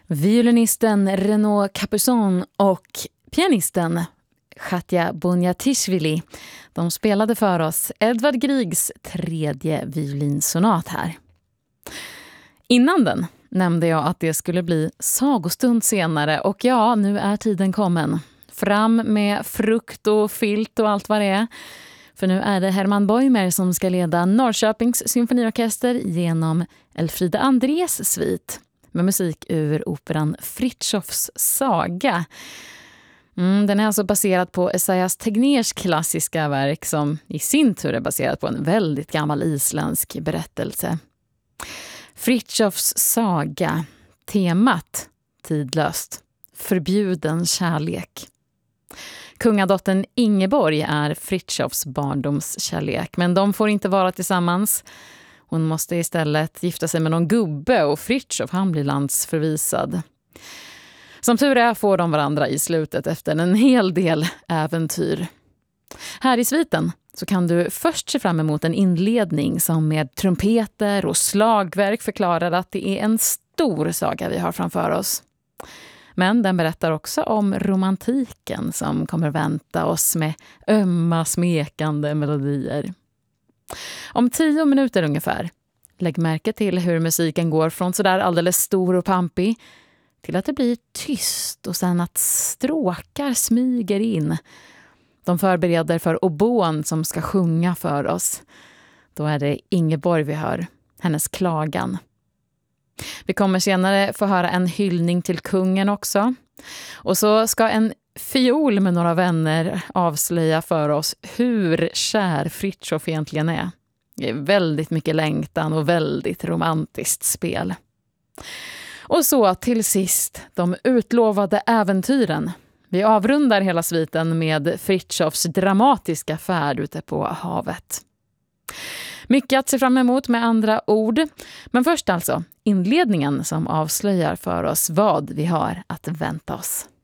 Violinisten Renaud Capuçon och pianisten Katja Boniatishvili, de spelade för oss Edvard Griegs tredje violinsonat här. Innan den nämnde jag att det skulle bli sagostund senare, och ja, nu är tiden kommen. Fram med frukt och filt och allt vad det är. För nu är det Herman Boimer som ska leda Norrköpings symfoniorkester genom Elfrida Andrés svit med musik ur operan Fritjofs saga. Den är alltså baserad på Esaias Tegnérs klassiska verk, som i sin tur är baserad på en väldigt gammal isländsk berättelse. Fritjofs saga, temat tidlöst, förbjuden kärlek. Kungadottern Ingeborg är Fritjofs barndomskärlek, men de får inte vara tillsammans. Hon måste istället gifta sig med någon gubbe, och Fritjof, han blir landsförvisad. Som tur är får de varandra i slutet efter en hel del äventyr. Här i sviten så kan du först se fram emot en inledning som med trumpeter och slagverk förklarar att det är en stor saga vi har framför oss. Men den berättar också om romantiken som kommer vänta oss med ömma, smekande melodier. Om 10 minuter ungefär, lägg märke till hur musiken går från sådär alldeles stor och pampig till att det blir tyst och sen att stråkar smyger in. De förbereder för oboen som ska sjunga för oss. Då är det Ingeborg vi hör, hennes klagan. Vi kommer senare få höra en hyllning till kungen också. Och så ska en fiol med några vänner avslöja för oss hur kär Fritjof egentligen är. Det är väldigt mycket längtan och väldigt romantiskt spel. Och så till sist de utlovade äventyren. Vi avrundar hela sviten med Fritjofs dramatiska färd ute på havet. Mycket att se fram emot med andra ord. Men först alltså inledningen som avslöjar för oss vad vi har att vänta oss.